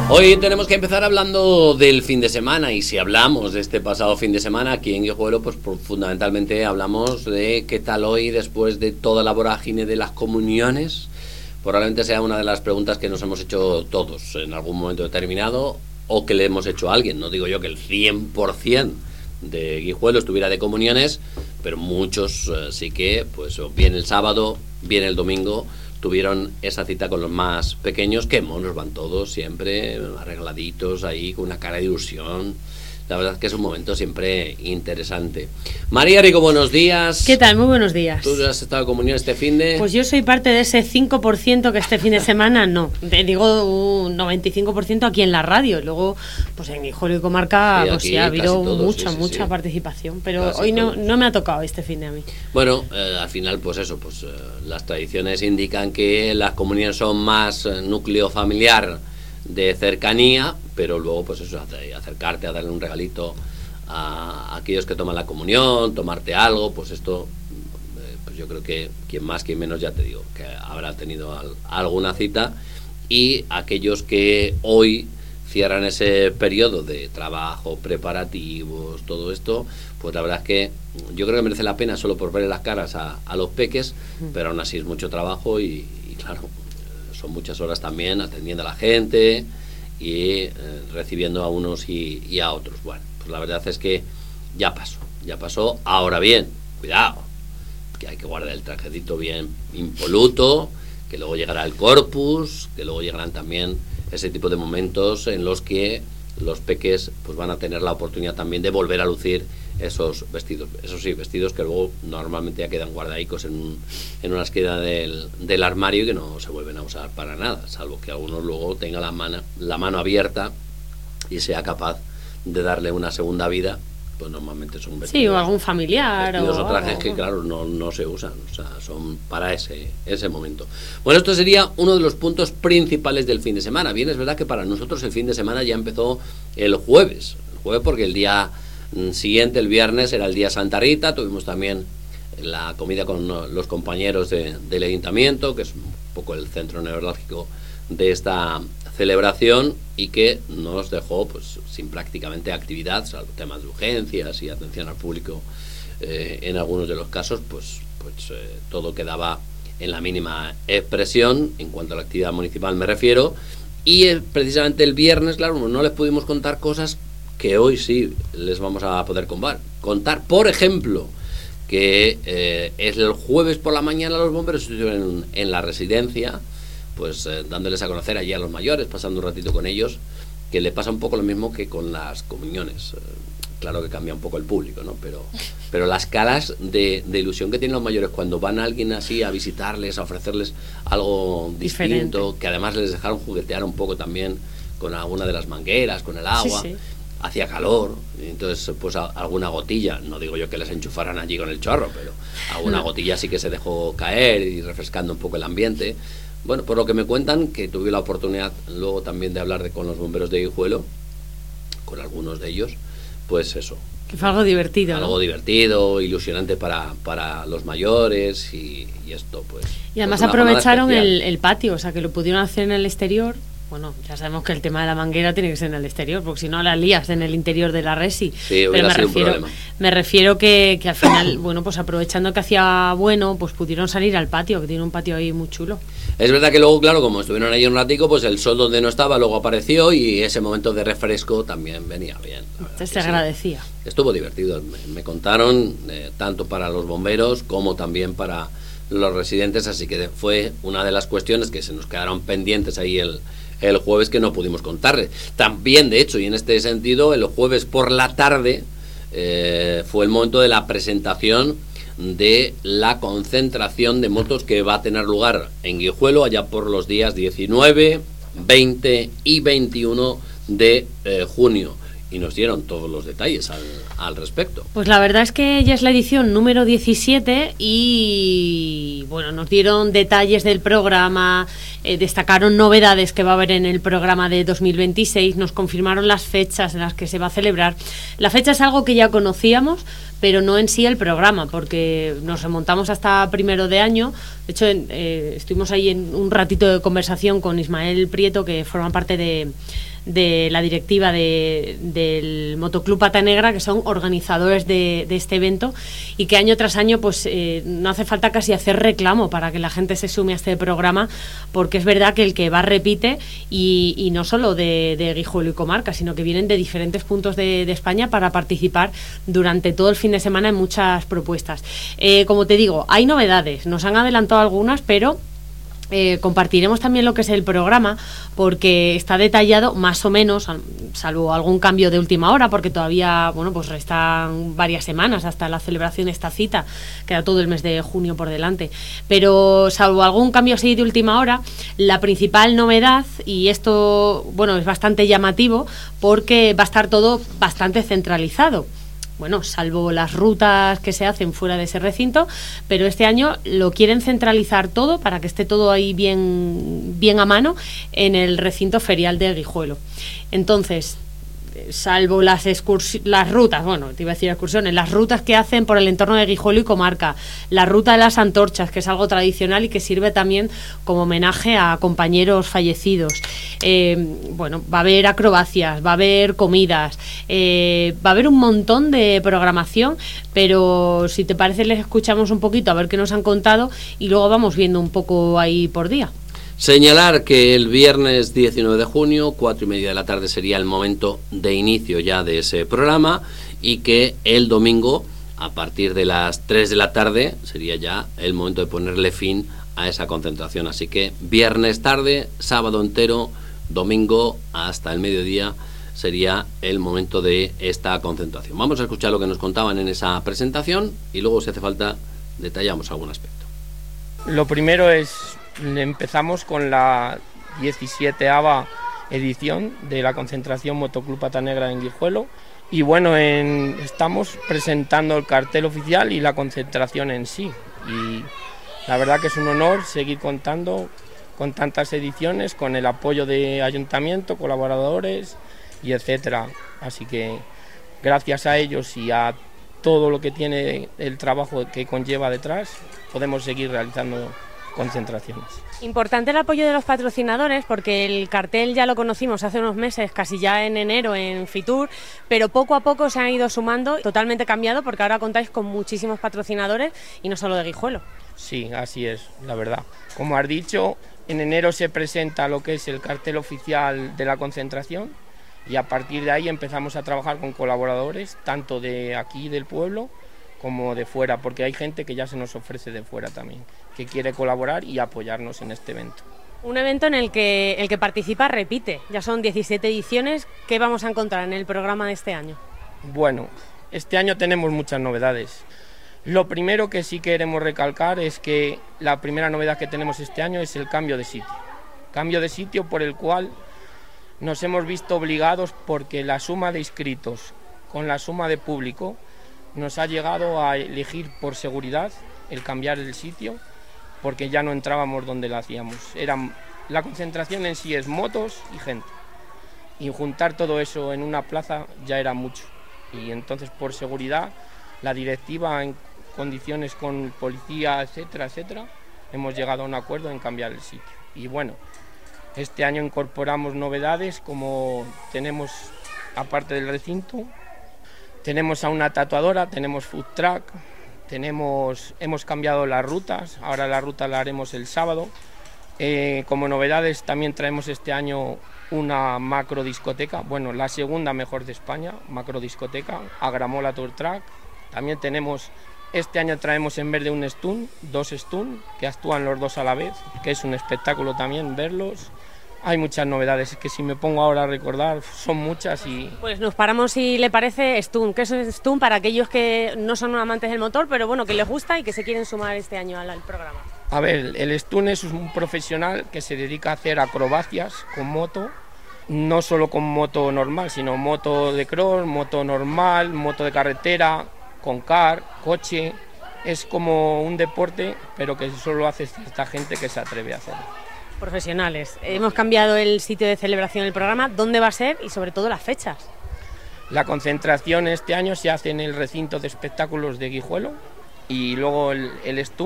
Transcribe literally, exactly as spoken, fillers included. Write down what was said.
Hoy tenemos que empezar hablando del fin de semana, y si hablamos de este pasado fin de semana aquí en Guijuelo, pues por, fundamentalmente hablamos de qué tal hoy después de toda la vorágine de las comuniones. Probablemente sea una de las preguntas que nos hemos hecho todos en algún momento determinado, o que le hemos hecho a alguien. No digo yo que el cien por ciento de Guijuelo estuviera de comuniones, pero muchos eh, sí que, pues bien el sábado, bien el domingo, tuvieron esa cita con los más pequeños, que monos van todos siempre arregladitos ahí, con una cara de ilusión. La verdad es que es un momento siempre interesante. María Rico, buenos días. ¿Qué tal? Muy buenos días. ¿Tú has estado de comunión este fin de...? Pues yo soy parte de ese cinco por ciento que este fin de semana no. Te digo un noventa y cinco por ciento aquí en la radio. Luego, pues en Guijuelo y Comarca, sí, pues sí, ha habido todos, mucha, sí, sí, mucha sí. participación. Pero casi hoy no, no me ha tocado este fin de a mí. Bueno, eh, al final, pues eso, pues eh, las tradiciones indican que las comuniones son más eh, núcleo familiar, de cercanía, pero luego pues eso, acercarte a darle un regalito a aquellos que toman la comunión, tomarte algo, pues esto, pues yo creo que quien más, quien menos, ya te digo, que habrá tenido al, alguna cita. Y aquellos que hoy cierran ese periodo de trabajo, preparativos, todo esto, pues la verdad es que yo creo que merece la pena solo por verle las caras a, a los peques, pero aún así es mucho trabajo y, y claro, son muchas horas también atendiendo a la gente y eh, recibiendo a unos y, y a otros. Bueno, pues la verdad es que ya pasó, ya pasó. Ahora bien, cuidado, que hay que guardar el trajecito bien impoluto, que luego llegará el corpus, que luego llegarán también ese tipo de momentos en los que los peques pues van a tener la oportunidad también de volver a lucir esos vestidos. Eso sí, vestidos que luego normalmente ya quedan guardaicos en, un, en una esquina del, del armario y que no se vuelven a usar para nada, salvo que alguno luego tenga la mano, la mano abierta y sea capaz de darle una segunda vida. Pues normalmente son vestidos, sí, o algún familiar vestidos o, o trajes que claro no, no se usan, o sea, son para ese, ese momento. Bueno, esto sería uno de los puntos principales del fin de semana. Bien, es verdad que para nosotros el fin de semana ya empezó el jueves, el jueves porque el día siguiente, el viernes, era el día Santa Rita. Tuvimos también la comida con los compañeros de, del ayuntamiento, que es un poco el centro neurálgico de esta celebración, y que nos dejó pues sin prácticamente actividad, salvo temas de urgencias y atención al público. Eh, en algunos de los casos pues, pues eh, todo quedaba en la mínima expresión en cuanto a la actividad municipal me refiero. Y eh, precisamente el viernes, claro, no les pudimos contar cosas que hoy sí les vamos a poder contar. Por ejemplo, que eh, es el jueves por la mañana los bomberos estuvieron en, en la residencia, pues eh, dándoles a conocer allí a los mayores, pasando un ratito con ellos, que le pasa un poco lo mismo que con las comuniones. Eh, claro que cambia un poco el público, ¿no? Pero, pero las caras de, de ilusión que tienen los mayores cuando van a alguien así a visitarles, a ofrecerles algo distinto, diferente, que además les dejaron juguetear un poco también con alguna de las mangueras, con el agua. Sí, sí. Hacía calor, entonces pues a, alguna gotilla, no digo yo que les enchufaran allí con el chorro, pero alguna gotilla sí que se dejó caer y refrescando un poco el ambiente. Bueno, por lo que me cuentan, que tuve la oportunidad luego también de hablar de, con los bomberos de Guijuelo, con algunos de ellos, pues eso. Que fue algo divertido, Algo ¿no? divertido, ilusionante para, para los mayores y, y esto pues... Y además pues aprovecharon el, el patio, o sea que lo pudieron hacer en el exterior. Bueno, ya sabemos que el tema de la manguera tiene que ser en el exterior, porque si no la lías en el interior de la resi. Sí, pero me sido refiero, un me refiero que, que al final, bueno, pues aprovechando que hacía bueno, pues pudieron salir al patio, que tiene un patio ahí muy chulo. Es verdad que luego, claro, como estuvieron ahí un ratico, pues el sol donde no estaba luego apareció y ese momento de refresco también venía bien. Entonces se agradecía. Sí. Estuvo divertido, me, me contaron, eh, tanto para los bomberos como también para los residentes, así que fue una de las cuestiones que se nos quedaron pendientes ahí el... el jueves, que no pudimos contarles. También, de hecho, y en este sentido, el jueves por la tarde eh, fue el momento de la presentación de la concentración de motos que va a tener lugar en Guijuelo allá por los días diecinueve, veinte y veintiuno de eh, junio. Y nos dieron todos los detalles al, al respecto. Pues la verdad es que ya es la edición número diecisiete y bueno, nos dieron detalles del programa, eh, destacaron novedades que va a haber en el programa de dos mil veintiséis, nos confirmaron las fechas en las que se va a celebrar. La fecha es algo que ya conocíamos, pero no en sí el programa, porque nos remontamos hasta primero de año. De hecho, eh, estuvimos ahí en un ratito de conversación con Ismael Prieto, que forma parte de de la directiva de, del Motoclub Pata Negra, que son organizadores de, de este evento, y que año tras año pues eh, no hace falta casi hacer reclamo para que la gente se sume a este programa, porque es verdad que el que va repite, y, y no solo de, de Guijuelo y comarca, sino que vienen de diferentes puntos de, de España para participar durante todo el fin de semana en muchas propuestas. Eh, como te digo, hay novedades, nos han adelantado algunas, pero Eh, compartiremos también lo que es el programa, porque está detallado más o menos, salvo algún cambio de última hora, porque todavía, bueno, pues restan varias semanas hasta la celebración de esta cita, queda todo el mes de junio por delante, pero salvo algún cambio así de última hora, la principal novedad, y esto, bueno, es bastante llamativo, porque va a estar todo bastante centralizado. Bueno, salvo las rutas que se hacen fuera de ese recinto, pero este año lo quieren centralizar todo para que esté todo ahí bien, bien a mano en el recinto ferial de Guijuelo. Entonces, salvo las las rutas, bueno, te iba a decir excursiones, las rutas que hacen por el entorno de Guijuelo y comarca, la ruta de las antorchas, que es algo tradicional y que sirve también como homenaje a compañeros fallecidos. Eh, bueno, va a haber acrobacias, va a haber comidas, eh, va a haber un montón de programación, pero si te parece les escuchamos un poquito a ver qué nos han contado y luego vamos viendo un poco ahí por día. Señalar que el viernes diecinueve de junio, cuatro y media de la tarde, sería el momento de inicio ya de ese programa, y que el domingo, a partir de las tres de la tarde, sería ya el momento de ponerle fin a esa concentración. Así que viernes tarde, sábado entero, domingo hasta el mediodía sería el momento de esta concentración. Vamos a escuchar lo que nos contaban en esa presentación y luego, si hace falta, detallamos algún aspecto. Lo primero es... Empezamos con la diecisietava edición de la concentración Motoclub Pata Negra en Guijuelo, y bueno, en, estamos presentando el cartel oficial y la concentración en sí, y la verdad que es un honor seguir contando con tantas ediciones, con el apoyo de ayuntamiento, colaboradores y etcétera, así que gracias a ellos y a todo lo que tiene el trabajo que conlleva detrás, podemos seguir realizando concentraciones. Importante el apoyo de los patrocinadores, porque el cartel ya lo conocimos hace unos meses, casi ya en enero en Fitur, pero poco a poco se han ido sumando, totalmente cambiado, porque ahora contáis con muchísimos patrocinadores y no solo de Guijuelo. Sí, así es, la verdad. Como has dicho, en enero se presenta lo que es el cartel oficial de la concentración, y a partir de ahí empezamos a trabajar con colaboradores, tanto de aquí del pueblo como de fuera, porque hay gente que ya se nos ofrece de fuera también, que quiere colaborar y apoyarnos en este evento. Un evento en el que el que participa repite, ya son diecisiete ediciones. ¿Qué vamos a encontrar en el programa de este año? Bueno, este año tenemos muchas novedades. Lo primero que sí queremos recalcar es que la primera novedad que tenemos este año es el cambio de sitio. Cambio de sitio por el cual nos hemos visto obligados, porque la suma de inscritos con la suma de público nos ha llegado a elegir por seguridad el cambiar el sitio, porque ya no entrábamos donde la hacíamos. Era, la concentración en sí es motos y gente, y juntar todo eso en una plaza ya era mucho, y entonces por seguridad la directiva, en condiciones con policía, etcétera, etcétera, hemos llegado a un acuerdo en cambiar el sitio. Y bueno, este año incorporamos novedades, como tenemos, aparte del recinto, tenemos a una tatuadora, tenemos food truck, tenemos, hemos cambiado las rutas, ahora la ruta la haremos el sábado. Eh, como novedades también traemos este año una macro discoteca, bueno, la segunda mejor de España, macro discoteca, a Gramola Tour Track. También tenemos, este año traemos en vez de un stun, dos stun, que actúan los dos a la vez, que es un espectáculo también verlos. Hay muchas novedades, es que si me pongo ahora a recordar, son muchas y... Pues nos paramos, si le parece, Stun. ¿Qué es Stun para aquellos que no son amantes del motor, pero bueno, que les gusta y que se quieren sumar este año al, al programa? A ver, el Stun es un profesional que se dedica a hacer acrobacias con moto, no solo con moto normal, sino moto de cross, moto normal, moto de carretera, con car, coche. Es como un deporte, pero que solo hace esta gente que se atreve a hacerlo. Profesionales. Hemos cambiado el sitio de celebración del programa, dónde va a ser y sobre todo las fechas. La concentración este año se hace en el recinto de espectáculos de Guijuelo, y luego el, el Stun